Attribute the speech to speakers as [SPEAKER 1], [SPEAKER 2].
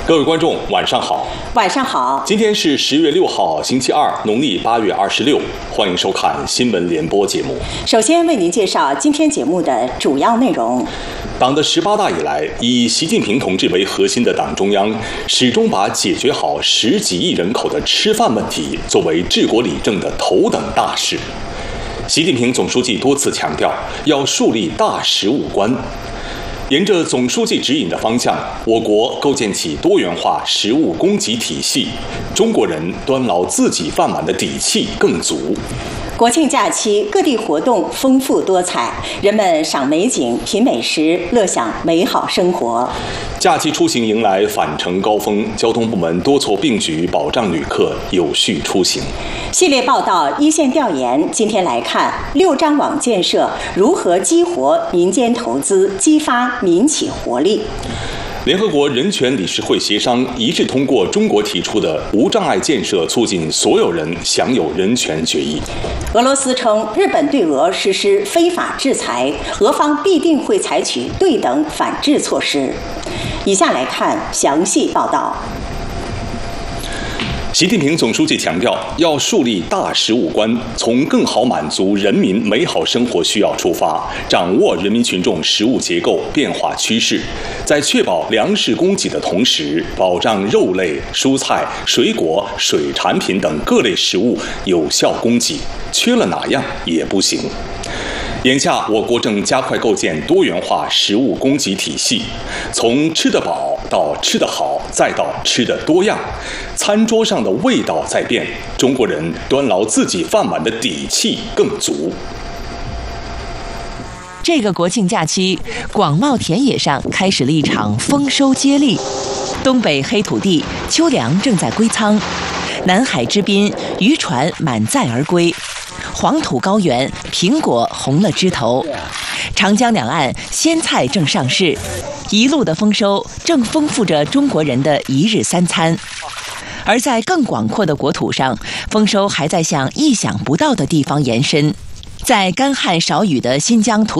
[SPEAKER 1] 各位观众，晚上好。
[SPEAKER 2] 晚上好。
[SPEAKER 1] 今天是10月6号，星期二，农历8月26。欢迎收看新闻联播节目。
[SPEAKER 2] 首先为您介绍今天节目的主要内容。
[SPEAKER 1] 党的18大以来，以习近平同志为核心的党中央始终把解决好10几亿人口的吃饭问题作为治国理政的头等大事。习近平总书记多次强调，要树立大食物观。沿着总书记指引的方向，我国构建起多元化食物供给体系，中国人端牢自己饭碗的底气更足。
[SPEAKER 2] 国庆假期，各地活动丰富多彩，人们赏美景、品美食，乐享美好生活。
[SPEAKER 1] 假期出行迎来返程高峰，交通部门多措并举，保障旅客有序出行。
[SPEAKER 2] 系列报道一线调研，今天来看6张网建设如何激活民间投资，激发民企活力。
[SPEAKER 1] 联合国人权理事会协商一致通过中国提出的无障碍建设促进所有人享有人权决议。
[SPEAKER 2] 俄罗斯称日本对俄实施非法制裁，俄方必定会采取对等反制措施。以下来看详细报道。
[SPEAKER 1] 习近平总书记强调，要树立大食物观，从更好满足人民美好生活需要出发，掌握人民群众食物结构变化趋势，在确保粮食供给的同时，保障肉类、蔬菜、水果、水产品等各类食物有效供给，缺了哪样也不行。眼下，我国正加快构建多元化食物供给体系，从吃得饱到吃得好，再到吃得多样，餐桌上的味道在变，中国人端牢自己饭碗的底气更足。
[SPEAKER 3] 这个国庆假期，广袤田野上开始了一场丰收接力。东北黑土地，秋粮正在归仓；南海之滨，渔船满载而归。黄土高原，苹果红了枝头；长江两岸，鲜菜正上市。一路的丰收正丰富着中国人的一日三餐。而在更广阔的国土上，丰收还在向意想不到的地方延伸。在干旱少雨的新疆土